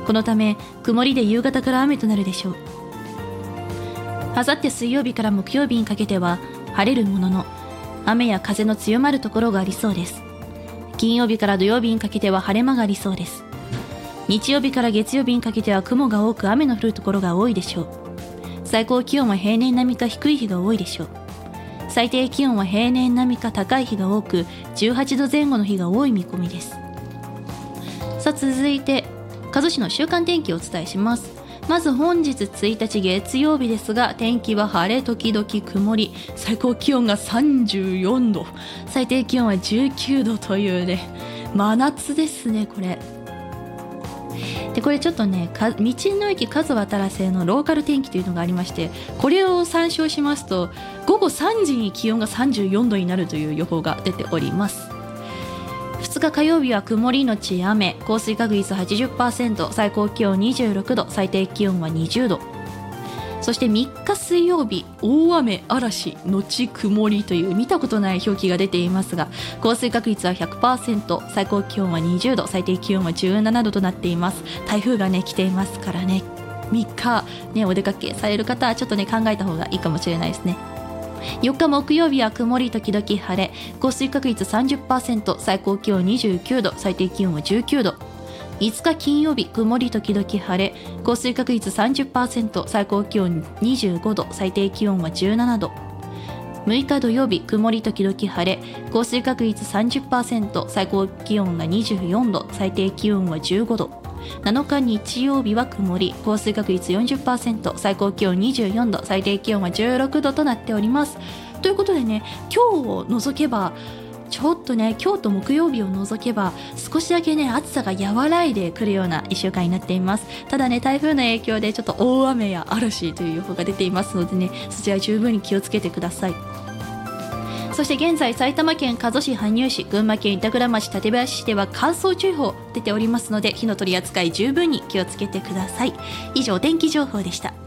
このため曇りで夕方から雨となるでしょう。あさって水曜日から木曜日にかけては晴れるものの雨や風の強まるところがありそうです。金曜日から土曜日にかけては晴れ間がありそうです。日曜日から月曜日にかけては雲が多く雨の降るところが多いでしょう。最高気温は平年並みか低い日が多いでしょう。最低気温は平年並みか高い日が多く18度前後の日が多い見込みです。さあ続いて加須市の週間天気をお伝えします。まず本日1日月曜日ですが、天気は晴れ時々曇り、最高気温が34度、最低気温は19度というね、真夏ですねこれ。でこれちょっとね、道の駅数渡らせのローカル天気というのがありまして、これを参照しますと午後3時に気温が34度になるという予報が出ております。2日火曜日は曇りのち雨、降水確率 80%、 最高気温26度、最低気温は20度。そして3日水曜日、大雨嵐のち曇りという見たことない表記が出ていますが、降水確率は 100%、 最高気温は20度、最低気温は17度となっています。台風がね来ていますからね、3日ねお出かけされる方はちょっとね考えた方がいいかもしれないですね。4日木曜日は曇り時々晴れ、降水確率 30%、 最高気温29度、最低気温は19度。5日金曜日曇り時々晴れ、降水確率 30%、 最高気温25度、最低気温は17度。6日土曜日曇り時々晴れ、降水確率 30%、 最高気温が24度、最低気温は15度。7日日曜日は曇り、降水確率 40%、 最高気温24度、最低気温は16度となっております。ということでね、今日を除けばちょっとね、今日と木曜日を除けば少しだけね暑さが和らいでくるような1週間になっています。ただね、台風の影響でちょっと大雨や嵐という予報が出ていますのでね、そちら十分に気をつけてください。そして現在埼玉県加須市、羽生市、群馬県板倉町、館林市では乾燥注意報出ておりますので、火の取り扱い十分に気をつけてください。以上天気情報でした。